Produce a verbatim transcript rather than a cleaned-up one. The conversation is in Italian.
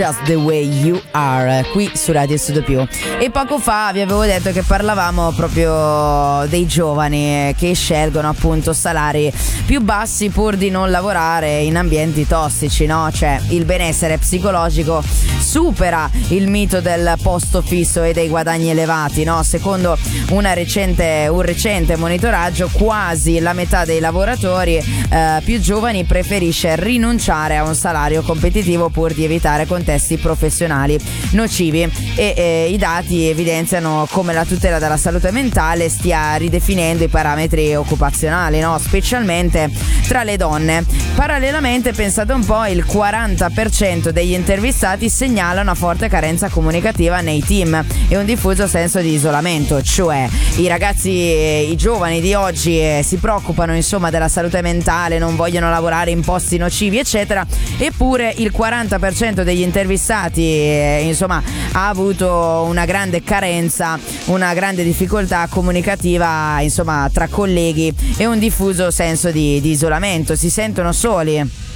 Just the Way You Are, qui su Radio Studio Più. E poco fa vi avevo detto che parlavamo proprio dei giovani che scelgono appunto salari più bassi pur di non lavorare in ambienti tossici, no? Cioè il benessere psicologico supera il mito del posto fisso e dei guadagni elevati, no? Secondo una recente, un recente monitoraggio, quasi la metà dei lavoratori eh, più giovani preferisce rinunciare a un salario competitivo pur di evitare contesti professionali nocivi e eh, i dati evidenziano come la tutela della salute mentale stia ridefinendo i parametri occupazionali, no? Specialmente tra le donne. Parallelamente, pensate un po', il quaranta per cento degli intervistati segnala una forte carenza comunicativa nei team e un diffuso senso di isolamento, cioè i ragazzi, i giovani di oggi eh, si preoccupano insomma della salute mentale, non vogliono lavorare in posti nocivi eccetera, eppure il quaranta per cento degli intervistati eh, insomma ha avuto una grande carenza, una grande difficoltà comunicativa insomma tra colleghi e un diffuso senso di, di isolamento, si sentono soli.